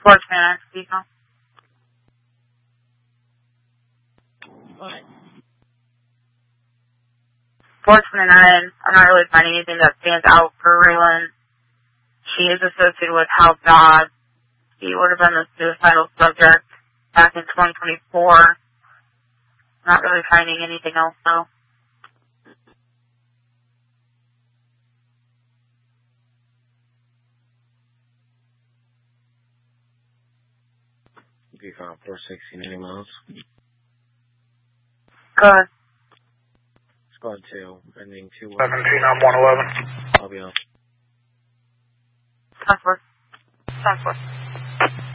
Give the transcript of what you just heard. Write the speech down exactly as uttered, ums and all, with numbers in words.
four twenty-nine, Speaker. What? four twenty-nine, I'm not really finding anything that stands out for Raylan. She is associated with Hal Dodd. He would have been the suicidal subject back in twenty twenty-four. Not really finding anything else, though. You found four sixteen, any miles? Good. Squad two, ending two one. seventeen on one eleven. I'll be on. ten four. ten four.